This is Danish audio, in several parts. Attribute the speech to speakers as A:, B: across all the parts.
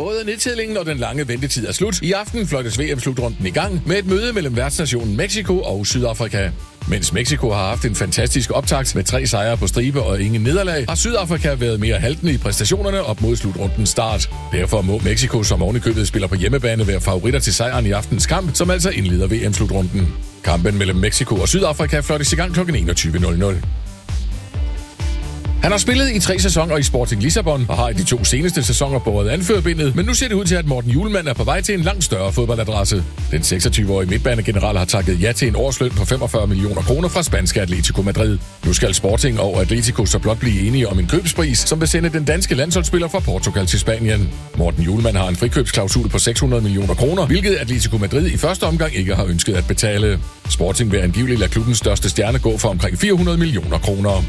A: Både nedtællingen og den lange ventetid er slut. I aften fløjtes VM-slutrunden i gang med et møde mellem værtsnationen Mexico og Sydafrika. Mens Mexico har haft en fantastisk optakt med 3 sejre på stribe og ingen nederlag, har Sydafrika været mere haltende i præstationerne op mod slutrundens start. Derfor må Mexico, som ovenikøbet spiller på hjemmebane, være favoritter til sejren i aftens kamp, som altså indleder VM-slutrunden. Kampen mellem Mexico og Sydafrika fløjtes i gang kl. 21.00. Han har spillet i 3 sæsoner i Sporting Lissabon og har i de 2 seneste sæsoner båret anførerbindet, men nu ser det ud til, at Morten Hjulmand er på vej til en langt større fodboldadresse. Den 26-årige midtbanegeneral har takket ja til en årsløn på 45 millioner kroner fra spanske Atletico Madrid. Nu skal Sporting og Atletico så blot blive enige om en købspris, som vil sende den danske landsholdsspiller fra Portugal til Spanien. Morten Hjulmand har en frikøbsklausul på 600 millioner kroner, hvilket Atletico Madrid i første omgang ikke har ønsket at betale. Sporting vil angiveligt lade klubbens største stjerne gå for omkring 400 millioner kroner.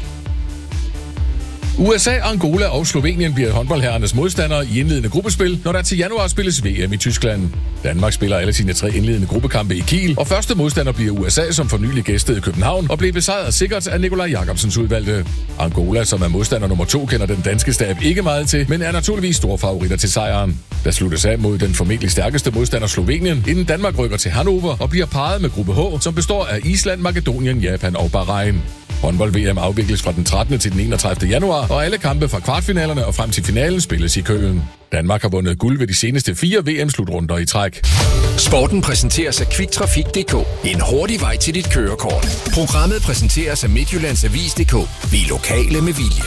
A: USA, Angola og Slovenien bliver håndboldherrenes modstandere i indledende gruppespil, når der til januar spilles VM i Tyskland. Danmark spiller alle sine 3 indledende gruppekampe i Kiel, og første modstander bliver USA, som for nylig gæstede København og blev besejret sikkert af Nikolaj Jakobsens udvalgte. Angola, som er modstander nummer 2, kender den danske stab ikke meget til, men er naturligvis store favoritter til sejren. Der sluttes af mod den formentlig stærkeste modstander Slovenien, inden Danmark rykker til Hannover og bliver parret med gruppe H, som består af Island, Makedonien, Japan og Bahrain. Håndbold-VM afvikles fra den 13. til den 31. januar, og alle kampe fra kvartfinalerne og frem til finalen spilles i Køln. Danmark har vundet guld ved de seneste 4 VM-slutrunder i træk.
B: Sporten præsenteres af Quicktrafik.dk. En hurtig vej til dit kørekort. Programmet præsenteres af Midtjyllands Avis.dk. Vi er lokale med vilje.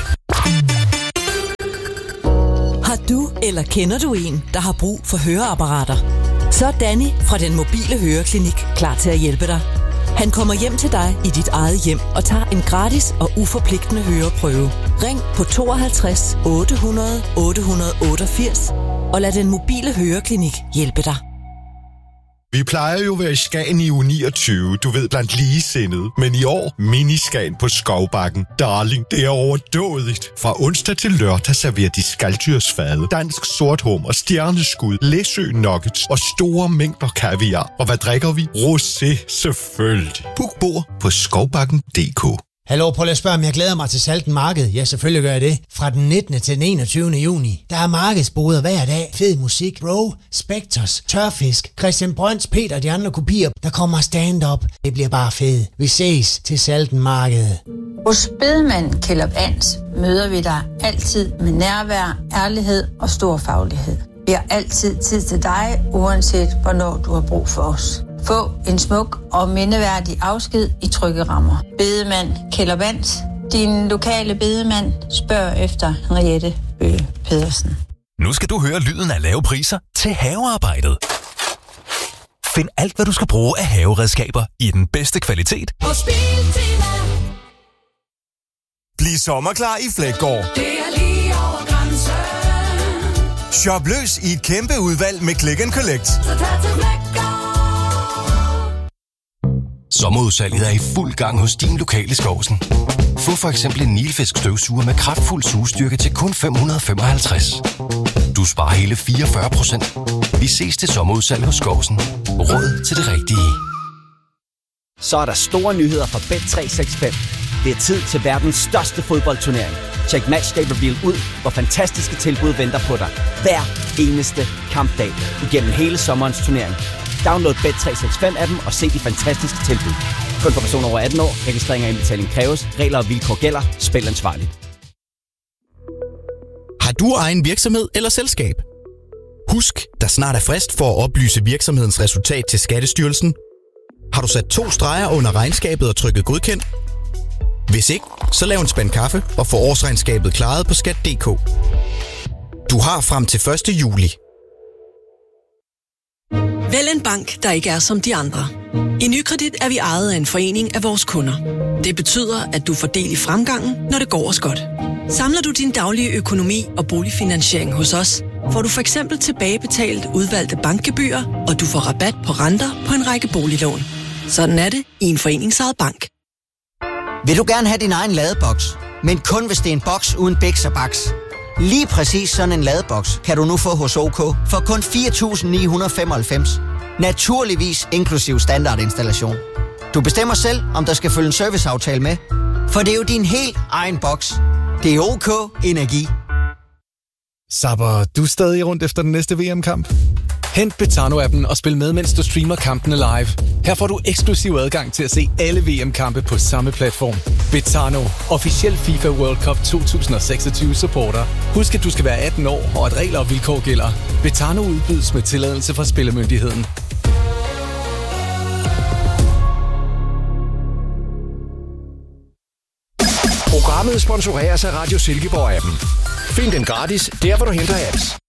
C: Har du eller kender du en, der har brug for høreapparater? Så er Danny fra den mobile høreklinik klar til at hjælpe dig. Han kommer hjem til dig i dit eget hjem og tager en gratis og uforpligtende høreprøve. Ring på 52 800 888 og lad den mobile høreklinik hjælpe dig.
D: Vi plejer jo at være i Skagen i uge 29, du ved, blandt ligesindede. Men i år, miniskagen på Skovbakken. Darling, det er overdådigt. Fra onsdag til lørdag serverer de skaldyrsfade, dansk sorthummer, stjerneskud, læsø nuggets og store mængder kaviar. Og hvad drikker vi? Rosé, selvfølgelig. Book bord på skovbakken.dk.
E: Hallo, prøv at spørge, om jeg glæder mig til Salten Marked. Ja, selvfølgelig gør jeg det. Fra den 19. til den 21. juni. Der er markedsboder hver dag. Fed musik, Bro, Spectres, Tørfisk, Christian Brøns, Peter og de andre kopier. Der kommer stand-up. Det bliver bare fedt. Vi ses til Salten Marked.
F: Hos Bedemand Kellerup Ans møder vi dig altid med nærvær, ærlighed og stor faglighed. Vi har altid tid til dig, uanset hvornår du har brug for os. Få en smuk og mindeværdig afsked i trygge rammer. Bedemand Kellerup Ans, din lokale bedemand, spørg efter Henriette Bøge Pedersen.
G: Nu skal du høre lyden af lave priser til havearbejdet. Find alt, hvad du skal bruge af haveredskaber i den bedste kvalitet.
H: Bliv sommerklar i Fleggaard.
I: Det er lige over grænsen.
H: Shop løs i et kæmpe udvalg med Click & Collect.
I: Så tag til Fleggaard.
B: Sommerudsalget er i fuld gang hos din lokale Skovsen. Få for eksempel en Nilfisk støvsuger med kraftfuld sugestyrke til kun 555. Du sparer hele 44%. Vi ses til sommerudsalg hos Skovsen. Råd til det rigtige.
J: Så er der store nyheder fra Bet365. Det er tid til verdens største fodboldturnering. Check Matchday Reveal ud, hvor fantastiske tilbud venter på dig. Hver eneste kampdag igennem hele sommerens turnering. Download Bet365-appen og se de fantastiske tilbud. Kun for personer over 18 år. Registrering og indbetaling kræves. Regler og vilkår gælder. Spil ansvarligt.
K: Har du egen virksomhed eller selskab? Husk, der snart er frist for at oplyse virksomhedens resultat til Skattestyrelsen. Har du sat 2 streger under regnskabet og trykket godkendt? Hvis ikke, så lav en spand kaffe og få årsregnskabet klaret på skat.dk. Du har frem til 1. juli.
L: Vælg en bank, der ikke er som de andre. I Nykredit er vi ejet af en forening af vores kunder. Det betyder, at du får del i fremgangen, når det går os godt. Samler du din daglige økonomi og boligfinansiering hos os, får du for eksempel tilbagebetalt udvalgte bankgebyrer, og du får rabat på renter på en række boliglån. Sådan er det i en foreningsejet bank.
M: Vil du gerne have din egen ladeboks, men kun hvis det er en boks uden biks og baks? Lige præcis sådan en ladeboks kan du nu få hos OK for kun 4.995. Naturligvis inklusiv standardinstallation. Du bestemmer selv, om der skal følge en serviceaftale med, for det er jo din helt egen boks. Det er OK Energi.
N: Zapper du stadig rundt efter den næste VM-kamp? Hent Betano-appen og spil med, mens du streamer kampene live. Her får du eksklusiv adgang til at se alle VM-kampe på samme platform. Betano, officiel FIFA World Cup 2026 supporter. Husk, at du skal være 18 år, og at regler og vilkår gælder. Betano udbydes med tilladelse fra Spillemyndigheden.
O: Programmet sponsoreres af Radio Silkeborg-appen. Find den gratis, der hvor du henter apps.